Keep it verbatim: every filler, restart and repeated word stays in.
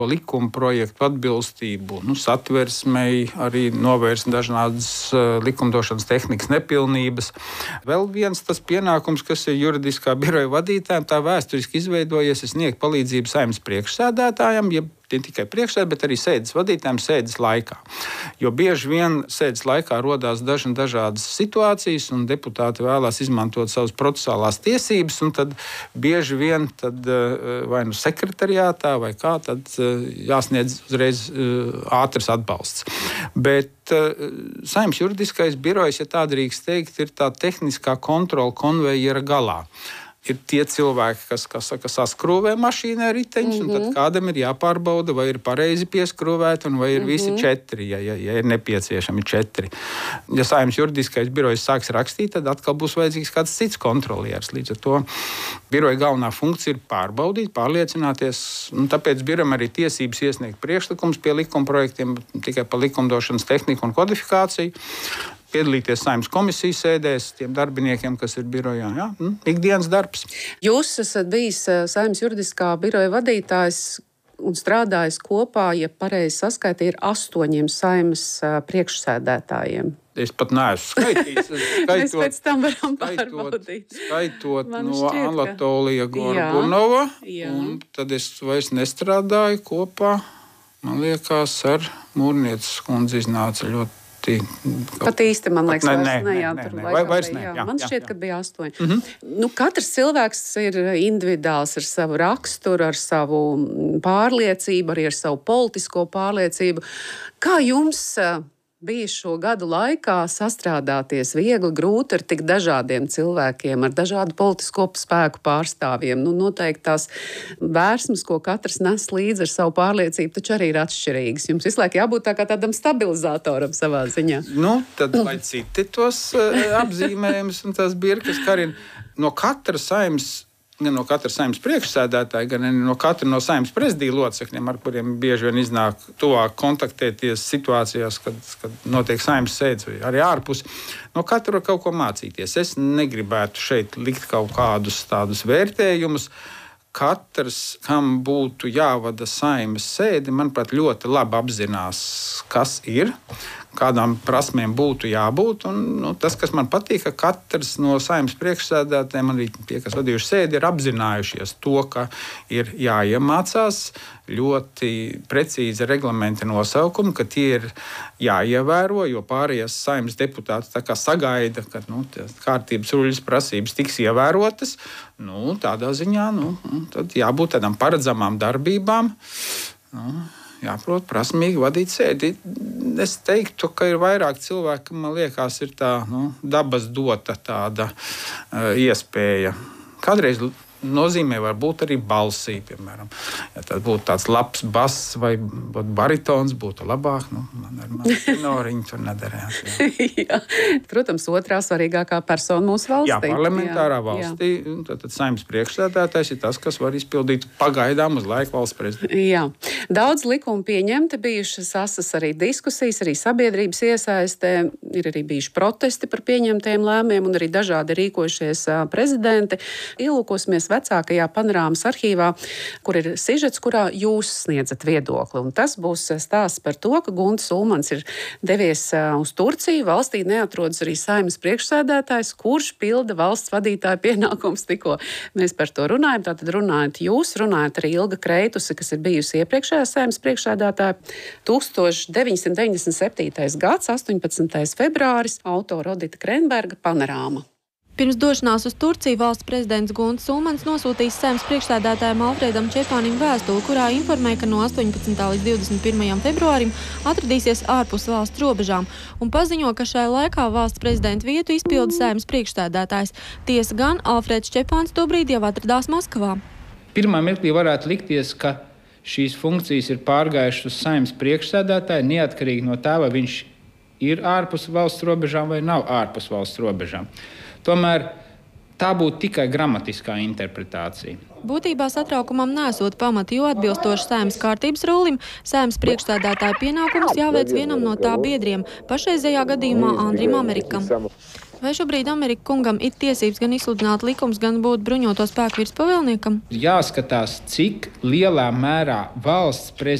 likuma projektu atbilstību, nu, satversmei, arī novērst dažādas uh, likumdošanas tehnikas nepilnības. Vēl viens tas pienākums, kas ir juridiskā biroja vadītājiem, tā vēsturiski izveidojies, ir sniegt palīdzību Saeimas priekšsēdētājam, ja ne tikai priekšsēdētājiem, bet arī sēdes vadītājiem sēdes laikā. Jo bieži vien sēdes laikā rodās dažna dažādas situācijas, un deputāti vēlās izmantot savas procesuālās tiesības, un tad bieži vien tad, vai nu sekretariātā, vai kā, tad jāsniedz uzreiz ātrs atbalsts. Bet Saeimas juridiskais birojs, ja tā drīkst teikt, ir tā tehniskā kontrola konvejera galā. Ir tie cilvēki, kas, kas saka, saskrūvē mašīnā riteņus, mm-hmm. un tad kādam ir jāpārbauda, vai ir pareizi pieskrūvēti, un vai ir mm-hmm. visi četri, ja, ja, ja ir nepieciešami četri. Ja Saeimas juridiskais birojs sāks rakstīt, tad atkal būs vajadzīgs kāds cits kontrolieris. Līdz ar to biroja galvenā funkcija ir pārbaudīt, pārliecināties, un tāpēc birojam arī tiesības iesniegt priekšlikums pie likuma projektiem, tikai par likumdošanas tehniku un kodifikāciju. Piedalīties Saeimas komisijas sēdēs, tiem darbiniekiem, kas ir birojā. Ja? Nu, ikdienas darbs. Jūs esat bijis Saeimas juridiskā biroja vadītājs un strādājis kopā, ja pareizi saskaitīja, ir astoņiem Saeimas priekšsēdētājiem. Es pat neesmu skaitījis. Skaitot, Mēs pēc tam varam pārbaudīt. Skaitot Man no šķiet, Anatolija Gorgunova, jā, jā. Un tad es vairs nestrādāju kopā. Man liekas, ar Mūrnieces kundzi iznāca ļoti Pat īsti, man liekas, nē, vairs nē, ne, jā, nē, tur nē, laikam, vairs nē, jā. jā, Man jā, šķiet, jā. ka bija astoņi. Mm-hmm. Nu, katrs cilvēks ir individuāls ar savu raksturu, ar savu pārliecību, arī ar savu politisko pārliecību. Kā jums bija šo gadu laikā sastrādāties viegli, grūti ar tik dažādiem cilvēkiem, ar dažādu politisko spēku pārstāvjiem? Nu, noteikti tās vērsmas, ko katrs nes līdzi ar savu pārliecību, taču arī ir atšķirīgas. Jums visu laiku jābūt tā kā tādam stabilizatoram savā ziņā. Nu, tad lai citi tos uh, apzīmējumus un tās birkas karina. No katra Saeimas gan no katra Saeimas priekšsēdētāja, gan no katra no Saeimas prezidija locekļiem, ar kuriem bieži vien iznāk tuvāk kontaktēties situācijās, kad, kad notiek Saeimas sēdes vai arī ārpus. No katra var kaut ko mācīties. Es negribētu šeit likt kaut kādus tādus vērtējumus. Katrs, kam būtu jāvada Saeimas sēde, manuprāt, ļoti labi apzinās, kas ir, kādām prasmēm būtu jābūt. Un, nu, tas, kas man patīk, ka katrs no Saeimas priekšsēdētājiem, arī tie, kas vadījuši sēdi, ir apzinājušies to, ka ir jāiemācās ļoti precīzi reglamenta nosaukumi, ka tie ir jāievēro, jo pārējās Saeimas deputāti tā kā sagaida, ka nu, kārtības ruļas prasības tiks ievērotas. Nu, tādā ziņā nu, tad jābūt tādām paredzamām darbībām. Nu, jāprot prasmīgi vadīt sēdi. Es teiktu, ka ir vairāk cilvēki, man liekas, ir tā nu, dabas dota tāda uh, iespēja. Kādreiz nozīmē var būt arī balsī, piemēram. Ja tad būtu tāds labs bass vai baritons, būtu labāk. Nu, man ar mani tenoriņu tur nederētu. Jā. jā. Protams, otrā svarīgākā persona mūsu valstī. Jā, parlamentārā jā, valstī. Jā. Tad, tad Saeimas priekšsēdētājs ir tas, kas var izpildīt pagaidām uz laiku valsts prezidentu. Jā. Daudz likumu pieņemti, bijušas asas arī diskusijas, arī sabiedrības iesaistē. Ir arī bijuši protesti par pieņemtiem lēmumiem un arī dažādi rīkojušies prezidenti. Ielūkosimies vecākajā panorāmas arhīvā, kur ir sižets, kurā jūs sniedzat viedokli. Un tas būs stāsts par to, ka Guntis Ulmans ir devies uz Turciju. Valstī neatrodas arī Saeimas priekšsēdētājs, kurš pilda valsts vadītāja pienākums tikko. Mēs par to runājam. Tātad runājat jūs, runājat arī Ilga Kreituse, kas ir bijusi iepriekšējā Saeimas priekšsēdētāja. tuksstoš deviņsimt deviņdesmit septītais gads, astoņpadsmitais februāris, autora Odita Krenberga panorāma. Pirms došanās uz Turciju valsts prezidents Guntis Ulmans nosūtīs Saeimas priekšsēdētājam Alfredam Čepānim vēstuli, kurā informē, ka no astoņpadsmitā līdz divdesmit pirmajam februārim atradīsies ārpus valsts robežām un paziņo, ka šai laikā valsts prezidenta vietu izpilda Saeimas priekšsēdētājs. Tiesa gan Alfreds Čepāns tobrīd jau atradās Maskavā. Pirmā mirklī varētu likties, ka šīs funkcijas ir pārgājušas uz Saeimas priekšsēdētāju, neatkarīgi no tā, vai viņš ir ārpus valsts robežām vai nav ārpus valsts robežām. Tomēr tā būtu tikai gramatiskā interpretācija. Būtībā satraukumam nesot pamati, jo atbilstoši Saeimas kārtības rulim, Saeimas priekšsēdētāja pienākumus jāveic vienam no tā biedriem, pašreizējā gadījumā Andrim Amerikam. Vai šobrīd Amerikas kungam ir tiesības gan izsludināt likums, gan būt bruņoto spēku virspavēlniekam? Jāskatās, cik lielā mērā valsts prezidents